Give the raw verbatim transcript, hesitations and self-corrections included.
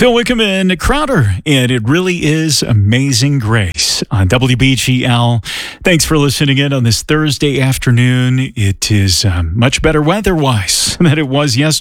Phil Wickham and Crowder, and it really is Amazing Grace on W B G L. Thanks for listening in on this Thursday afternoon. It is um, much better weather-wise than it was yesterday.